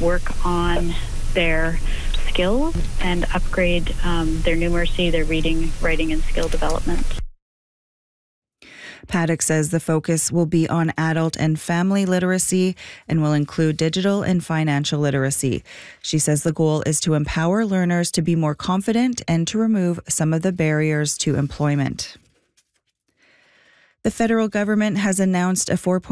work on their skills and upgrade their numeracy, their reading, writing, and skill development. Paddock says the focus will be on adult and family literacy and will include digital and financial literacy. She says the goal is to empower learners to be more confident and to remove some of the barriers to employment. The federal government has announced a $4